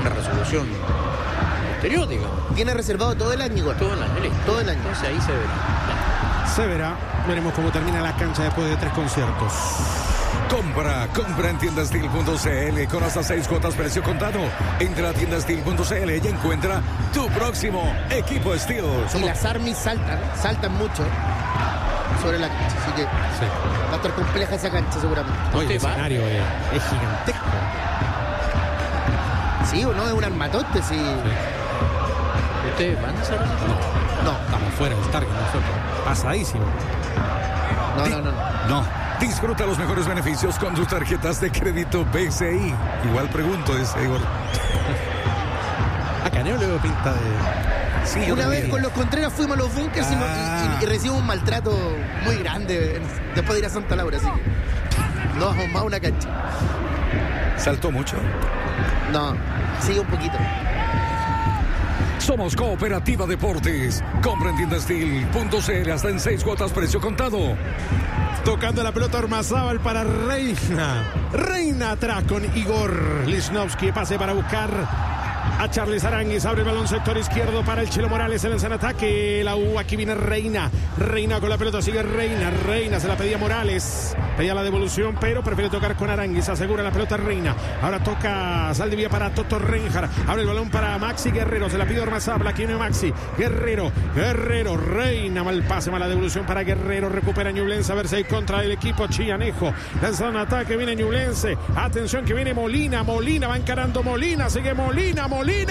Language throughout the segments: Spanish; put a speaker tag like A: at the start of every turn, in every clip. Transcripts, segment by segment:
A: una resolución posterior, digamos.
B: Tiene reservado todo el año igual.
A: Todo el año, listo.
B: Todo el año.
A: Entonces ahí se verá.
C: Se verá. Veremos cómo termina la cancha después de 3 conciertos.
D: Compra en tiendastil.cl con hasta 6 cuotas precio contado. Entra a tiendastil.cl y encuentra tu próximo equipo Steel.
B: Y las armies saltan mucho sobre la cancha, así que
C: Sí.
B: va a estar compleja esa cancha seguramente.
C: Hoy el
A: ¿Usted va?
C: escenario es gigantesco.
B: Sí, o no, es un armatoste, sí.
A: ¿Ustedes van a hacer eso?
B: No,
C: Estamos fuera del Stark nosotros. Pasadísimo.
B: no.
D: No. Disfruta los mejores beneficios con tus tarjetas de crédito BCI. Igual pregunto, dice Igor.
C: A Caneo le veo pinta de...
D: Sí, yo
B: Una vez
D: también.
B: con los Contreras fuimos a los bunkers y recibimos un maltrato muy grande después de ir a Santa Laura, así que no vamos más a una cancha.
D: ¿Saltó mucho?
B: No, sigue un poquito.
D: Somos Cooperativa Deportes. Compra en tiendastil.cl hasta en 6 cuotas precio contado.
C: Tocando la pelota Ormazábal para Reina. Reina atrás con Igor Lichnowsky. Pase para buscar a Charles Aranguis. Abre el balón sector izquierdo para el Chelo Morales. Se lanza en ataque. La U, aquí viene Reina. Reina con la pelota, sigue Reina. Reina se la pedía Morales. Pedía la devolución, pero prefiere tocar con Aranguis. Asegura la pelota Reina. Ahora toca Saldivia para Toto Renjar. Abre el balón para Maxi Guerrero. Se la pide Ormazábal. Aquí viene Maxi. Guerrero. Reina. Mal pase, mala devolución para Guerrero. Recupera Ñublense. A ver si hay contra el equipo chianejo. Lanza un ataque. Viene Ñublense. Atención que viene Molina. Molina va encarando Molina. Sigue Molina.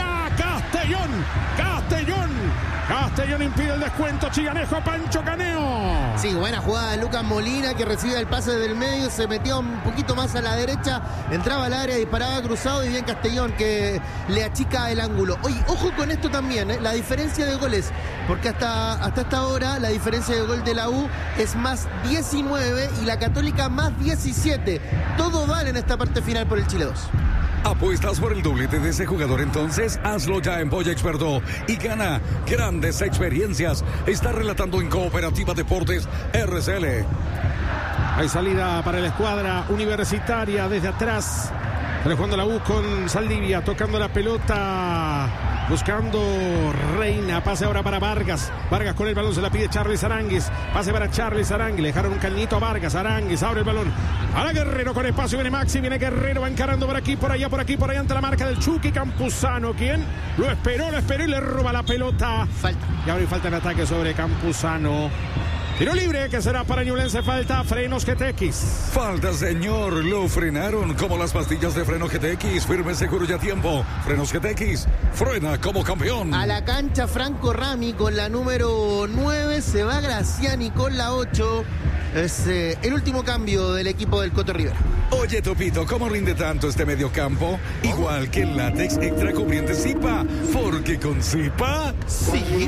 C: Castellón impide el descuento. Chianejo, Pancho Caneo.
B: Sí, buena jugada de Lucas Molina que recibe el pase del medio, se metió un poquito más a la derecha, entraba al área, disparaba cruzado y bien Castellón que le achica el ángulo. Oye, ojo con esto también, la diferencia de goles, porque hasta esta hora la diferencia de gol de la U es más 19 y la Católica más 17. Todo vale en esta parte final por el Chile 2.
D: ¿Apuestas por el doblete de ese jugador? Entonces hazlo ya en Polla Experto y gana grandes experiencias. Está relatando en Cooperativa Deportes RCL.
C: Hay salida para la escuadra universitaria desde atrás. Sale jugando la U con Saldivia, tocando la pelota, buscando Reina. Pase ahora para Vargas. Vargas con el balón, se la pide Charles Aranguis. Pase para Charles Aranguis. Le dejaron un cañito a Vargas. Aranguis abre el balón. Ahora Guerrero con espacio. Viene Maxi, viene Guerrero. Va encarando por aquí, por allá, por aquí, por allá. Ante la marca del Chucky Campuzano. ¿Quién? Lo esperó y le roba la pelota.
B: Falta.
C: Y ahora falta en ataque sobre Campuzano. Tiro libre que será para Ñublense. Falta Frenos GTX.
D: Falta, señor. Lo frenaron como las pastillas de freno GTX. Firme, seguro y a tiempo. Frenos GTX. Frena como campeón.
B: A la cancha Franco Rami con la número 9. Se va Graciani con la 8. Es el último cambio del equipo del Coto Rivera.
D: Oye, Topito, ¿cómo rinde tanto este mediocampo? Igual que el látex extra cubriente Zipa. Porque con Zipa...
B: Sí,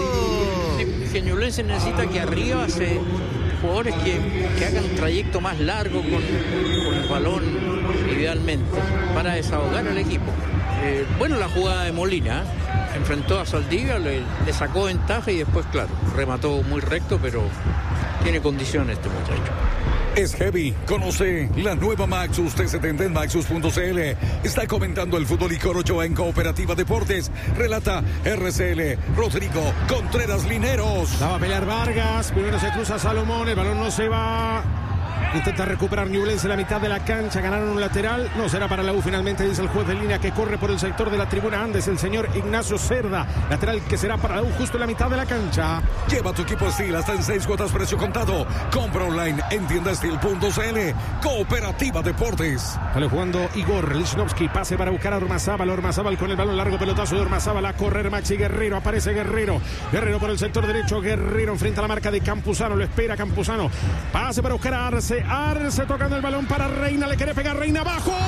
A: Que Ñublense necesita que arriba se jugadores que hagan un trayecto más largo con el balón, idealmente, para desahogar al equipo. Bueno, la jugada de Molina, enfrentó a Saldivia, le sacó ventaja y después, claro, remató muy recto, pero tiene condiciones este muchacho.
D: Es heavy. Conoce la nueva Maxus T70 en Maxus.cl. Está comentando el fútbol y Coro Ochoa en Cooperativa Deportes. Relata RCL Rodrigo Contreras Lineros.
C: La va a pelear Vargas. Primero se cruza Salomón. El balón no se va. Intenta recuperar Ñublense la mitad de la cancha. Ganaron un lateral. No será para la U finalmente, dice el juez de línea que corre por el sector de la tribuna Andes, el señor Ignacio Cerda. Lateral que será para la U justo en la mitad de la cancha.
D: Lleva tu equipo Steel hasta en 6 cuotas precio contado. Compra online en tiendastil.cl. Cooperativa Deportes.
C: Sale jugando Igor Lichnowsky. Pase para buscar a Ormazábal. Ormazábal con el balón largo. Pelotazo de Ormazábal a correr Maxi Guerrero. Aparece Guerrero. Guerrero por el sector derecho. Guerrero enfrenta la marca de Campuzano. Lo espera Campuzano. Pase para buscar a Arce. Arce tocando el balón para Reina. Le quiere pegar Reina abajo.